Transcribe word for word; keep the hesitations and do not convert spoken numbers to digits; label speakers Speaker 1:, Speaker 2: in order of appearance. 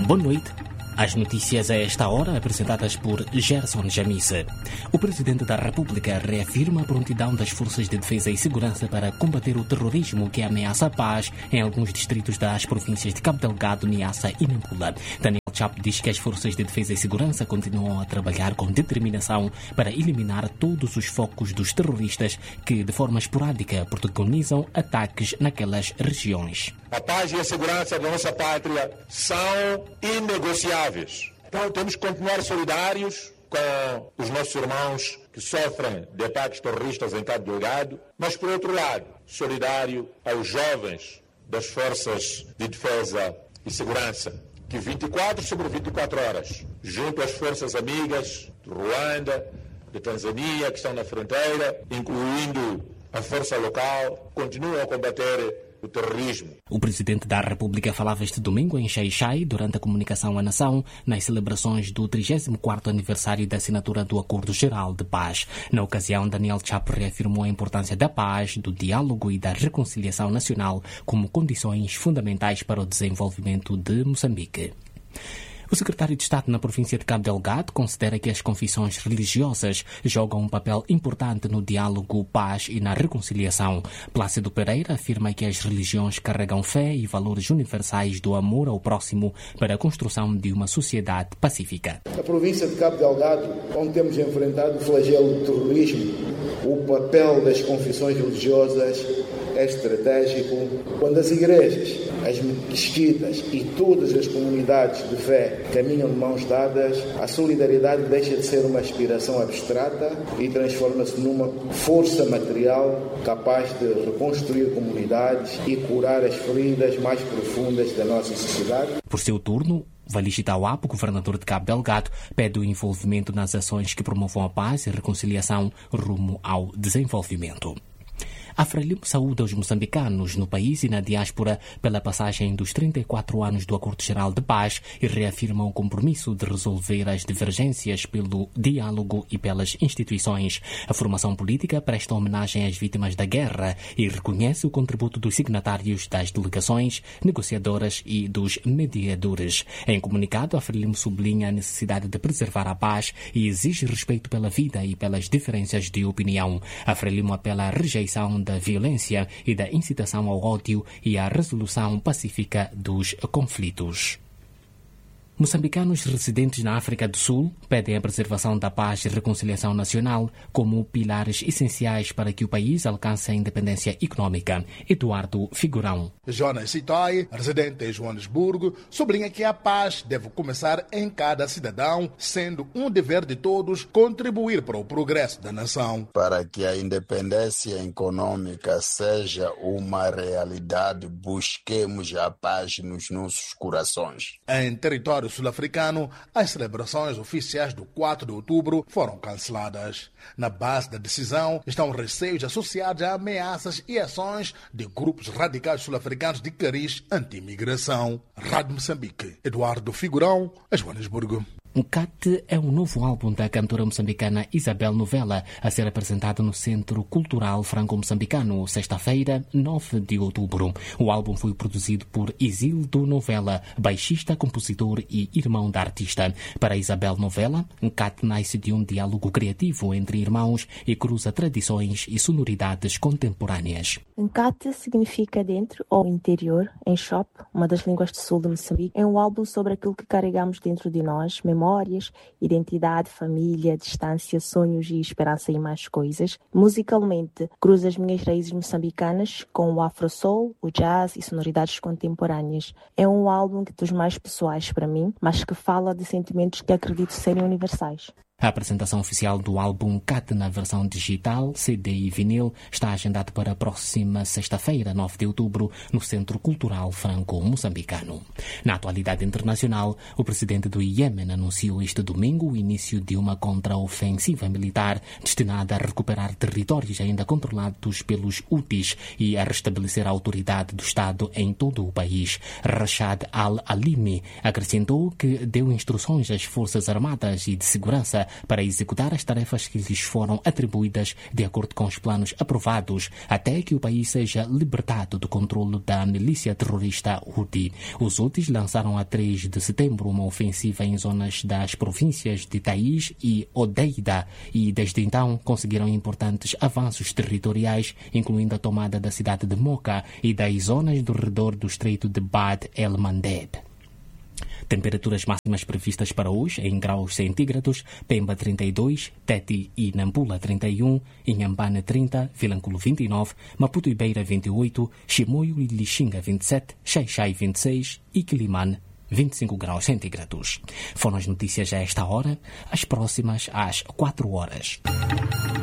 Speaker 1: Boa noite. As notícias a esta hora apresentadas por Gerson Jamice. O Presidente da República reafirma a prontidão das Forças de Defesa e Segurança para combater o terrorismo que ameaça a paz em alguns distritos das províncias de Cabo Delgado, Niassa e Nampula. Daniel Chapo diz que as Forças de Defesa e Segurança continuam a trabalhar com determinação para eliminar todos os focos dos terroristas que, de forma esporádica, protagonizam ataques naquelas regiões.
Speaker 2: A paz e a segurança da nossa pátria são inegociáveis. Então temos que continuar solidários com os nossos irmãos que sofrem de ataques terroristas em Cabo Delgado, mas, por outro lado, solidário aos jovens das Forças de Defesa e Segurança, que vinte e quatro sobre vinte e quatro horas, junto às forças amigas de Ruanda, de Tanzânia, que estão na fronteira, incluindo a força local, continuam a combater o terrorismo.
Speaker 1: O Presidente da República falava este domingo em Xai-Xai durante a comunicação à nação nas celebrações do trigésimo quarto aniversário da assinatura do Acordo Geral de Paz. Na ocasião, Daniel Chapo reafirmou a importância da paz, do diálogo e da reconciliação nacional como condições fundamentais para o desenvolvimento de Moçambique. O secretário de Estado na província de Cabo Delgado considera que as confissões religiosas jogam um papel importante no diálogo, paz e na reconciliação. Plácido Pereira afirma que as religiões carregam fé e valores universais do amor ao próximo para a construção de uma sociedade pacífica.
Speaker 3: Na província de Cabo Delgado, onde temos enfrentado o flagelo do terrorismo, o papel das confissões religiosas é estratégico. Quando as igrejas, as mesquitas e todas as comunidades de fé caminham de mãos dadas, a solidariedade deixa de ser uma aspiração abstrata e transforma-se numa força material capaz de reconstruir comunidades e curar as feridas mais profundas da nossa sociedade.
Speaker 1: Por seu turno, Walid Tawap, governador de Cabo Delgado, pede o envolvimento nas ações que promovam a paz e reconciliação rumo ao desenvolvimento. A Frelimo saúda os moçambicanos no país e na diáspora pela passagem dos trinta e quatro anos do Acordo Geral de Paz e reafirma o compromisso de resolver as divergências pelo diálogo e pelas instituições. A formação política presta homenagem às vítimas da guerra e reconhece o contributo dos signatários das delegações, negociadoras e dos mediadores. Em comunicado, a Frelimo sublinha a necessidade de preservar a paz e exige respeito pela vida e pelas diferenças de opinião. A Frelimo apela à rejeição da violência e da incitação ao ódio e à resolução pacífica dos conflitos. Moçambicanos residentes na África do Sul pedem a preservação da paz e reconciliação nacional como pilares essenciais para que o país alcance a independência econômica. Eduardo Figurão.
Speaker 4: Jonas Sitoi, residente em Joanesburgo, sublinha que a paz deve começar em cada cidadão, sendo um dever de todos contribuir para o progresso da nação.
Speaker 5: Para que a independência econômica seja uma realidade, busquemos a paz nos nossos corações.
Speaker 4: Em território sul-africano, as celebrações oficiais do quatro de outubro foram canceladas. Na base da decisão estão receios associados a ameaças e ações de grupos radicais sul-africanos de cariz anti-imigração. Rádio Moçambique, Eduardo Figurão, Joanesburgo.
Speaker 1: Nkate é um novo álbum da cantora moçambicana Isabel Novella a ser apresentado no Centro Cultural Franco-Moçambicano, sexta-feira, nove de outubro. O álbum foi produzido por Isildo Novella, baixista, compositor e irmão da artista. Para Isabel Novella, Nkate nasce de um diálogo criativo entre irmãos e cruza tradições e sonoridades contemporâneas.
Speaker 6: Nkate significa dentro ou interior, em Shop, uma das línguas do sul de Moçambique. É um álbum sobre aquilo que carregamos dentro de nós, memórias, identidade, família, distância, sonhos e esperança e mais coisas. Musicalmente, cruza as minhas raízes moçambicanas com o afro-soul, o jazz e sonoridades contemporâneas. É um álbum dos mais pessoais para mim, mas que fala de sentimentos que acredito serem universais.
Speaker 1: A apresentação oficial do álbum Nkate na versão digital, C D e vinil está agendada para a próxima sexta-feira, nove de outubro, no Centro Cultural Franco-Moçambicano. Na atualidade internacional, o presidente do Iêmen anunciou este domingo o início de uma contraofensiva militar destinada a recuperar territórios ainda controlados pelos Houthis e a restabelecer a autoridade do Estado em todo o país. Rashad al-Alimi acrescentou que deu instruções às Forças Armadas e de Segurança força para executar as tarefas que lhes foram atribuídas de acordo com os planos aprovados, até que o país seja libertado do controle da milícia terrorista Houthi. Os Houthis lançaram a três de setembro uma ofensiva em zonas das províncias de Taiz e Odeida e desde então conseguiram importantes avanços territoriais, incluindo a tomada da cidade de Mocha e das zonas do redor do estreito de Bab el-Mandeb. Temperaturas máximas previstas para hoje em graus centígrados: Pemba trinta e dois, Tete e Nampula trinta e um, Inhambane trinta, Vilanculo vinte e nove, Maputo e Beira vinte e oito, Chimoio e Lixinga vinte e sete, Xai-Xai vinte e seis e Quilimane vinte e cinco graus centígrados. Foram as notícias a esta hora, as próximas às quatro horas.